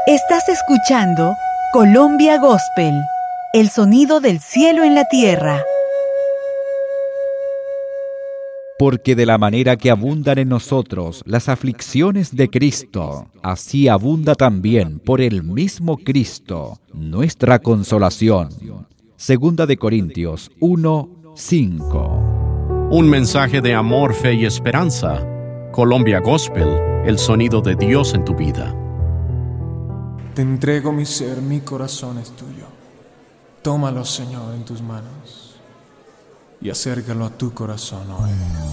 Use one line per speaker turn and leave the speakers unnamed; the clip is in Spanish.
Estás escuchando Colombia Gospel, el sonido del cielo en la tierra.
Porque de la manera que abundan en nosotros las aflicciones de Cristo, así abunda también por el mismo Cristo nuestra consolación. Segunda de Corintios 1:5.
Un mensaje de amor, fe y esperanza. Colombia Gospel, el sonido de Dios en tu vida.
Te entrego mi ser, mi corazón es tuyo. Tómalo, Señor, en tus manos y acércalo a tu corazón hoy.